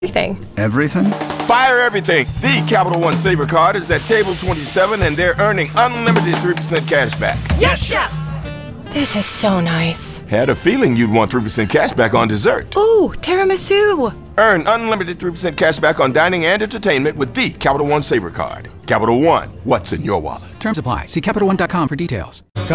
Everything. Everything? Fire everything. The Capital One Saver Card is at table 27, and they're earning unlimited 3% cash back. Yes, Chef! This is so nice. Had a feeling you'd want 3% cash back on dessert. Ooh, tiramisu. Earn unlimited 3% cash back on dining and entertainment with the Capital One Saver Card. Capital One, what's in your wallet? Terms apply. See CapitalOne.com for details.